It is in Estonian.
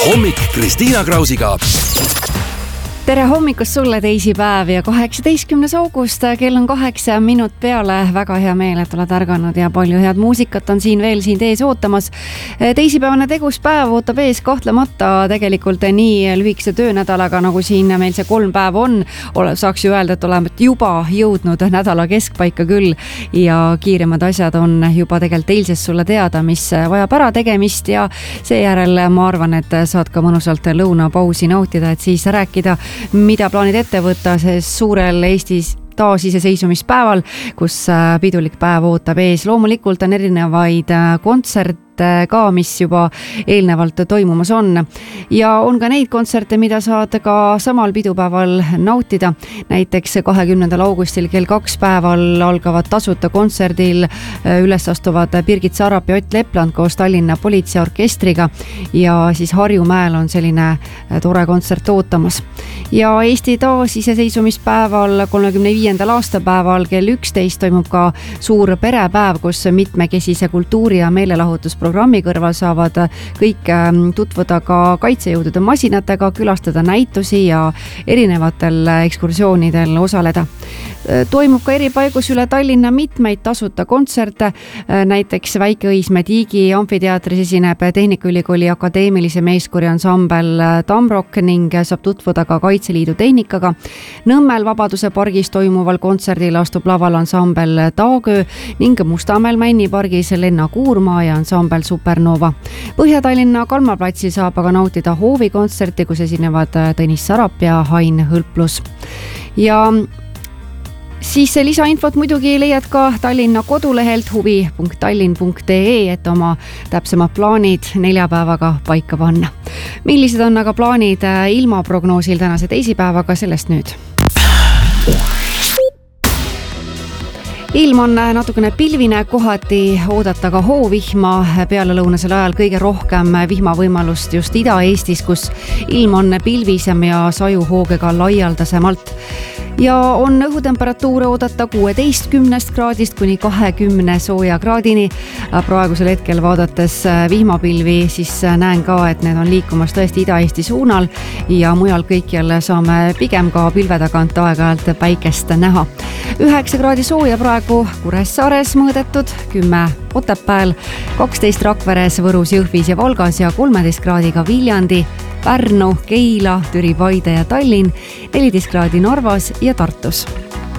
hommik Kristiina Krausiga. Tere hommikust sulle teisipäev ja 18. august, kell on 8 minut peale. Väga hea meel, et oled ärganud ja palju head muusikat on siin ees ootamas. Teisipäevane tegus päev ootab ees kahtlemata tegelikult nii lühikese töönädalaga, nagu siin meil see 3 päeva on. Saaks ju öelda, et oleme juba jõudnud nädala keskpaika küll ja kiiremad asjad on juba tegelikult eilsest sulle teada, mis vajab ära tegemist ja seejärel ma arvan, et saad ka mõnusalt lõunapausi nautida, et siis rääkida, mida plaanid ette võtta suurel Eestis taasiseseisvumispäeval, kus pidulik päev ootab ees. Loomulikult on erinevaid kontserte ka, mis juba eelnevalt toimumas on. Ja on ka neid kontserte, mida saad ka samal pidupäeval nautida. Näiteks 20. augustil kell 2 päeval algavad tasuta kontserdil üles astuvad Birgit Sarap ja Ott Lepland koos Tallinna politseiorkestriga ja siis Harjumäel on selline tore kontsert ootamas. Ja Eesti taasiseseisvumispäeval 35. aastapäeval kell 11 toimub ka suur perepäev, kus mitmekesise kultuuri ja meelelahutusprogrammi kõrval saavad kõik tutvuda ka kaitsejõudude masinatega, külastada näitusi ja erinevatel ekskursioonidel osaleda. Toimub ka eri paigus üle Tallinna mitmeid tasuta kontserte, näiteks Väike-Õismäe Tiigi amfiteatris esineb Tehnikaülikooli akadeemilise meeskori ansambel Tamrock ning saab tutvuda ka Kaitseliidu tehnikaga. Nõmmel Vabaduse pargis toimuval kontserdil astub laval ansambel Taagöö ning Mustamäel Männipargis Lenna Kuurmaa ja ansambel Supernova. Põhja-Tallinna Kalmaplatsil saab aga nautida Hoovi kontserti, kus esinevad Tõnis Sarap ja Hain Hõlplus. Ja siis lisainfot muidugi leiad ka Tallinna kodulehelt huvi.tallinn.ee, et oma täpsemad plaanid neljapäevaga paika panna. Millised on aga plaanid ilmaprognoosil tänase teisipäevaga, sellest nüüd. Ilm on natukene pilvine, kohati oodata ka hoovihma. Pealelõunasel ajal kõige rohkem vihmavõimalust just Ida-Eestis, kus ilm on pilvisem ja sajuhoogega laialdasemalt. Ja on õhutemperatuure oodata 16 kraadist kuni 20 sooja kraadini. Praegusel hetkel vaadates vihmapilvi, siis näen ka, et need on liikumas tõesti Ida-Eesti suunal ja mujal kõikjal saame pigem ka pilve tagant aeg-ajalt päikest näha. 9 kraadi sooja praegu Kuressaares mõõdetud, 10 Otepääl, 12 Rakveres, Võrus, Jõhvis ja Valgas ja 13 kraadiga Viljandi, Pärnu, Keila, Türi, Paide ja Tallinn, 14 kraadi Narvas ja Tartus.